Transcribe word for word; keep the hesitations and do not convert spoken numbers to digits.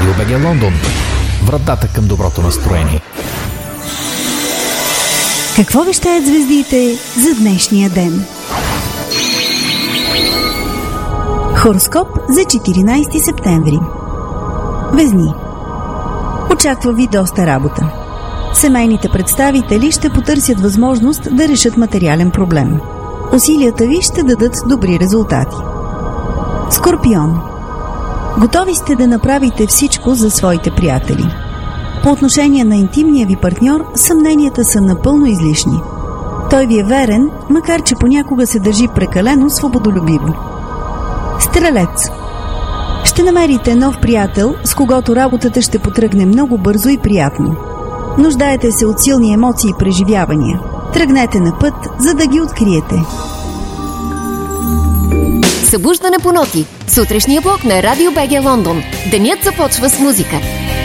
Радио БГ Лондон. Вратата към доброто настроение. Какво вещаят звездите за днешния ден? Хороскоп за четиринайсети септември. Везни. Очаква ви доста работа. Семейните представители ще потърсят възможност да решат материален проблем. Усилията ви ще дадат добри резултати. Скорпион. Готови сте да направите всичко за своите приятели. По отношение на интимния ви партньор, съмненията са напълно излишни. Той ви е верен, макар че понякога се държи прекалено свободолюбиво. Стрелец. Ще намерите нов приятел, с когото работата ще потръгне много бързо и приятно. Нуждаете се от силни емоции и преживявания. Тръгнете на път, за да ги откриете. Събуждане по ноти. Сутрешния блок на Радио БГ Лондон. Денят започва с музика.